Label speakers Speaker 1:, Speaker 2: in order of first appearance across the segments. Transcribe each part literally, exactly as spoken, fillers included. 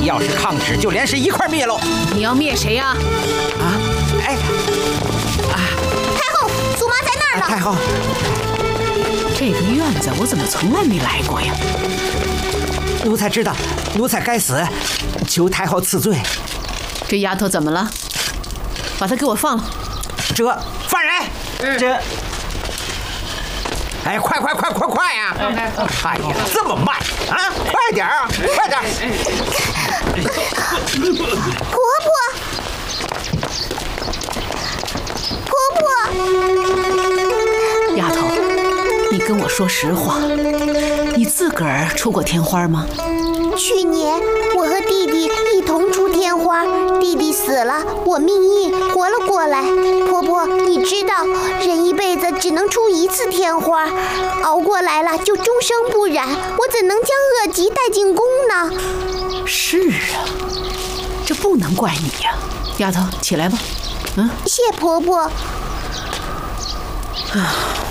Speaker 1: 要是抗旨，就连是一块灭喽！
Speaker 2: 你要灭谁呀？
Speaker 1: 啊，哎，啊！
Speaker 3: 太后，祖妈在那儿呢。
Speaker 1: 太后，
Speaker 2: 这个院子我怎么从来没来过呀？
Speaker 1: 奴才知道，奴才该死，求太后赐罪。
Speaker 2: 这丫头怎么了？把她给我放了！
Speaker 1: 这犯人，
Speaker 2: 嗯、
Speaker 1: 这。哎，快快快快快呀！哎呀，这么慢啊！快点啊，快点！
Speaker 3: 婆婆，婆婆，
Speaker 2: 丫头，你跟我说实话，你自个儿出过天花吗？
Speaker 3: 去年我和弟弟一同出天花，弟弟死了，我命硬活了过来。婆婆，你知道，人一辈子只能出一次天花，熬过来了就终生不染，我怎能将恶疾带进宫呢？
Speaker 2: 是啊，这不能怪你呀，丫头，起来吧。嗯，
Speaker 3: 谢婆婆。
Speaker 2: 啊。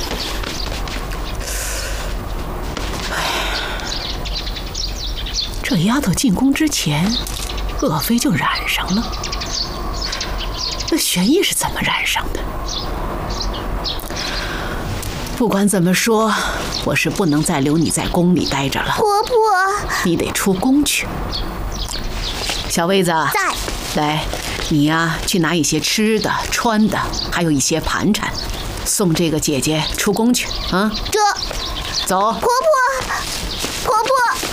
Speaker 2: 这丫头进宫之前，鄂妃就染上了。那玄烨是怎么染上的？不管怎么说，我是不能再留你在宫里待着了。
Speaker 3: 婆婆，
Speaker 2: 你得出宫去。小薇子，
Speaker 3: 在。
Speaker 2: 来，你呀，去拿一些吃的、穿的，还有一些盘缠，送这个姐姐出宫去啊。
Speaker 3: 这，
Speaker 2: 走。
Speaker 3: 婆婆，婆婆。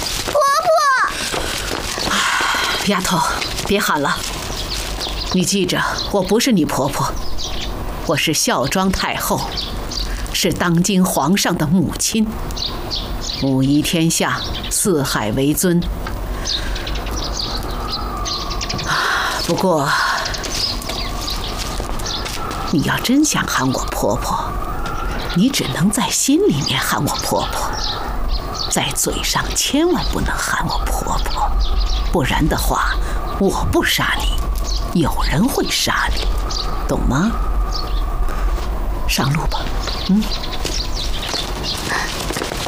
Speaker 2: 丫头，别喊了。你记着，我不是你婆婆，我是孝庄太后，是当今皇上的母亲。母仪天下，四海为尊。不过，你要真想喊我婆婆，你只能在心里面喊我婆婆，在嘴上千万不能喊我婆婆。不然的话，我不杀你，有人会杀你，懂吗？上路吧。嗯。